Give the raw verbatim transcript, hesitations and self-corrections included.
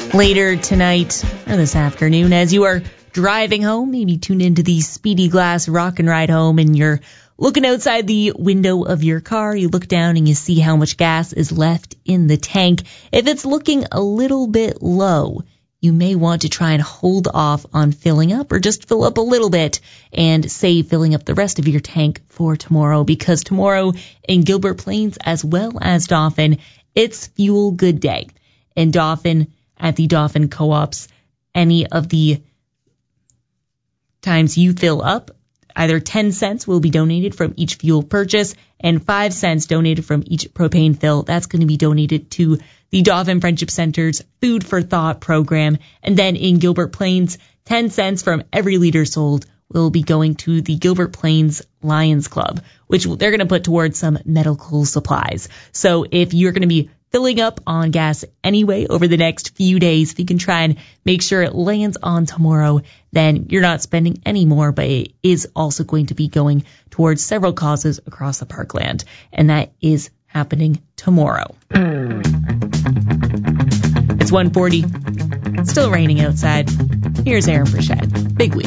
Later tonight or this afternoon, as you are driving home, maybe tune into the Speedy Glass Rock and Ride Home, and you're looking outside the window of your car. You look down and you see how much gas is left in the tank. If it's looking a little bit low, you may want to try and hold off on filling up, or just fill up a little bit and save filling up the rest of your tank for tomorrow, because tomorrow in Gilbert Plains as well as Dauphin, it's Fuel Good Day. In Dauphin, at the Dauphin Co-ops, any of the times you fill up, either ten cents will be donated from each fuel purchase and five cents donated from each propane fill. That's going to be donated to the Dauphin Friendship Center's Food for Thought program. And then in Gilbert Plains, ten cents from every liter sold will be going to the Gilbert Plains Lions Club, which they're going to put towards some medical supplies. So if you're going to be filling up on gas anyway over the next few days, if you can try and make sure it lands on tomorrow, then you're not spending any more, but it is also going to be going towards several causes across the parkland. And that is happening tomorrow. It's one forty. It's still raining outside. Here's Aaron Frechette. Big Wheel.